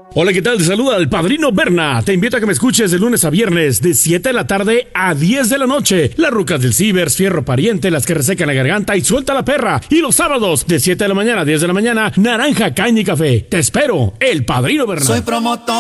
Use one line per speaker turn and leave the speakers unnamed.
Hola, ¿qué tal? Te saluda el Padrino Berna. Te invito a que me escuches de lunes a viernes, de 7 de la tarde a 10 de la noche. Las rucas del Cibers, Fierro Pariente, las que resecan la garganta y suelta la perra. Y los sábados, de 7 de la mañana a 10 de la mañana, Naranja, Caña y Café. Te espero, el Padrino Berna.
Soy promotor.